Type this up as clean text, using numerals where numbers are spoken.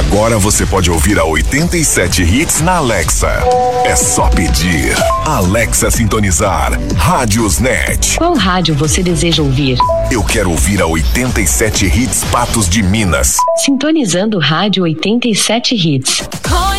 Agora você pode ouvir a 87 Hits na Alexa. É só pedir. Alexa sintonizar. Rádiosnet. Qual rádio você deseja ouvir? Eu quero ouvir a 87 Hits Patos de Minas. Sintonizando Rádio 87 Hits.